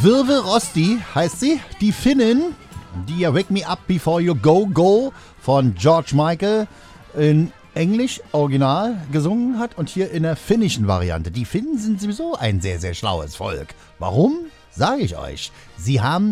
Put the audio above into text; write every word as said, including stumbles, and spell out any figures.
Virve Rosti heißt sie. Die Finnin, die ja Wake Me Up Before You Go Go von George Michael in Englisch original gesungen hat und hier in der finnischen Variante. Die Finnen sind sowieso ein sehr, sehr schlaues Volk. Warum? Sage ich euch. Sie haben